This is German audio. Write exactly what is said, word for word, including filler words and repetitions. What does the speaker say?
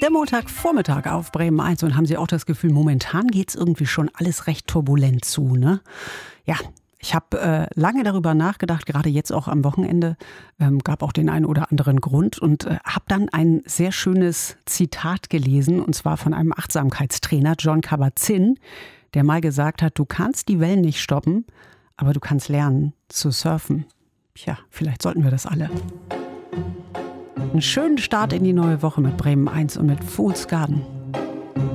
Der Montagvormittag auf Bremen eins, und haben Sie auch das Gefühl, momentan geht es irgendwie schon alles recht turbulent zu, ne? Ja, ich habe äh, lange darüber nachgedacht, gerade jetzt auch am Wochenende, ähm, gab auch den einen oder anderen Grund, und äh, habe dann ein sehr schönes Zitat gelesen, und zwar von einem Achtsamkeitstrainer, Jon Kabat-Zinn, der mal gesagt hat: Du kannst die Wellen nicht stoppen, aber du kannst lernen zu surfen. Tja, vielleicht sollten wir das alle. Einen schönen Start in die neue Woche mit Bremen eins und mit Fool's Garden.